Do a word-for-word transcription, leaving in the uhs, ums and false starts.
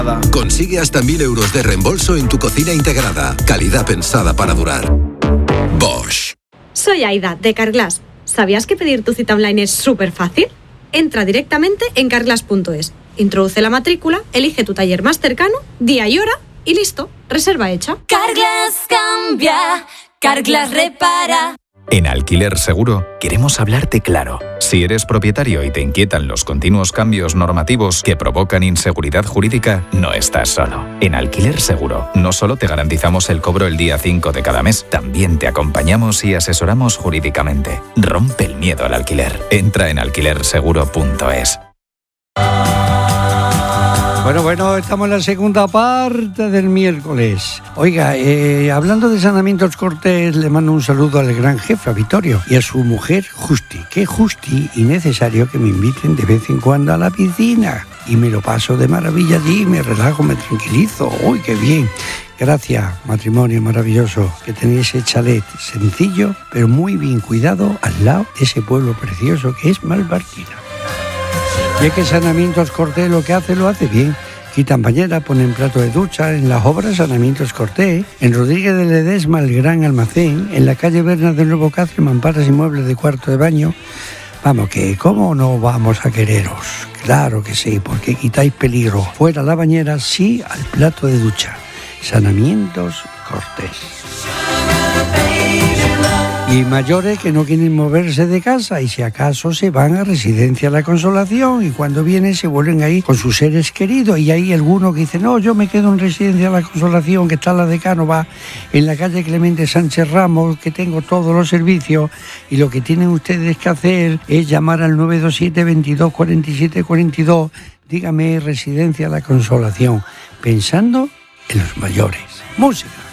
Consigue hasta mil euros de reembolso en tu cocina integrada. Calidad pensada para durar. Bosch. Soy Aida, de Carglass. ¿Sabías que pedir tu cita online es súper fácil? Entra directamente en carglass punto es, introduce la matrícula, elige tu taller más cercano, día y hora y listo, reserva hecha. Carglass cambia, Carglass repara. En Alquiler Seguro queremos hablarte claro. Si eres propietario y te inquietan los continuos cambios normativos que provocan inseguridad jurídica, no estás solo. En Alquiler Seguro no solo te garantizamos el cobro el día cinco de cada mes, también te acompañamos y asesoramos jurídicamente. Rompe el miedo al alquiler. Entra en alquiler seguro punto es. Bueno, bueno, estamos en la segunda parte del miércoles. Oiga, eh, hablando de Saneamientos Cortés, le mando un saludo al gran jefe, a Vittorio, y a su mujer, Justi. Qué justi y necesario que me inviten de vez en cuando a la piscina. Y me lo paso de maravilla allí, me relajo, me tranquilizo. ¡Uy, qué bien! Gracias, matrimonio maravilloso, que tenéis ese chalet sencillo, pero muy bien cuidado, al lado de ese pueblo precioso que es Malvarquina. Y es que Saneamientos Cortés lo que hace, lo hace bien. Quitan bañera, ponen plato de ducha en las obras Saneamientos Cortés, en Rodríguez de Ledesma, el gran almacén, en la calle Bernas del Nuevo Cáceres, mamparas y muebles de cuarto de baño. Vamos, que ¿cómo no vamos a quereros? Claro que sí, porque quitáis peligro. Fuera la bañera, sí al plato de ducha. Saneamientos Cortés. Y mayores que no quieren moverse de casa y si acaso se van a Residencia La Consolación y cuando vienen se vuelven ahí con sus seres queridos y hay alguno que dice no, yo me quedo en Residencia La Consolación que está la de Cánova en la calle Clemente Sánchez Ramos, que tengo todos los servicios y lo que tienen ustedes que hacer es llamar al nueve dos siete, veintidós, cuarenta y siete, cuarenta y dos, dígame Residencia La Consolación, pensando en los mayores. Música.